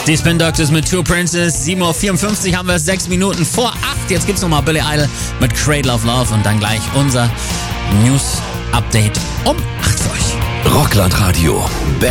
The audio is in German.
Die Spin Doctors mit Two Princess. 7.54 Uhr haben wir es, 6 Minuten vor 8. Jetzt gibt's nochmal Billy Idol mit Cradle of Love und dann gleich unser News-Update um 8 für euch. Rockland Radio.